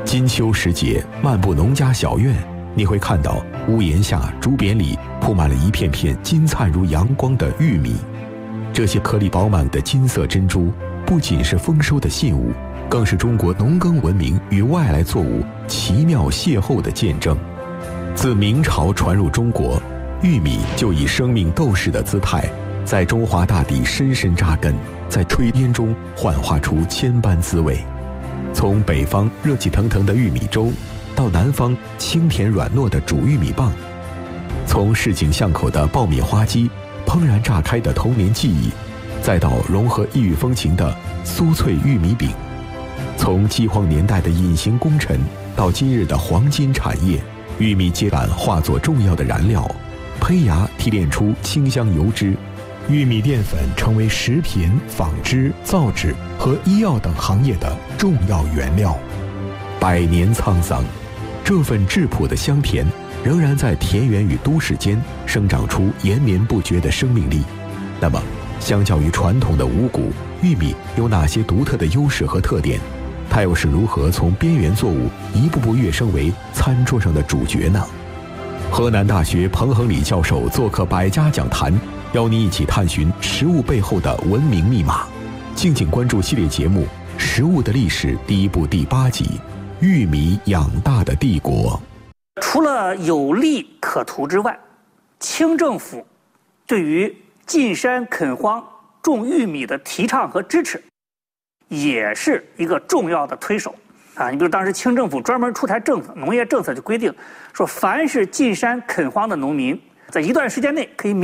金秋时节，漫步农家小院，你会看到屋檐下竹匾里铺满了一片片金灿如阳光的玉米。这些颗粒饱满的金色珍珠，不仅是丰收的信物，更是中国农耕文明与外来作物奇妙邂逅的见证。自明朝传入中国，玉米就以生命斗士的姿态，在中华大地深深扎根，在炊烟中幻化出千般滋味。从北方热气腾腾的玉米粥，到南方清甜软糯的煮玉米棒；从市井巷口的爆米花机，怦然炸开的童年记忆，再到融合异域风情的酥脆玉米饼；从饥荒年代的隐形功臣，到今日的黄金产业，玉米秸秆化作重要的燃料，胚芽提炼出清香油脂。玉米淀粉成为食品、纺织、造纸和医药等行业的重要原料。百年沧桑，这份质朴的香甜仍然在田园与都市间生长出延绵不绝的生命力。那么，相较于传统的五谷，玉米有哪些独特的优势和特点？它又是如何从边缘作物一步步跃升为餐桌上的主角呢？河南大学彭恒礼教授做客百家讲坛，邀你一起探寻食物背后的文明密码。敬请关注系列节目《食物的历史》第1部第8集《玉米养大的帝国》。 除了有利可图之外，清政府对于进山垦荒种玉米的提倡和支持，也是一个重要的推手啊。你比如当时清政府专门出台政策，农业政策就规定说，凡是进山垦荒的农民，在一段时间内可以免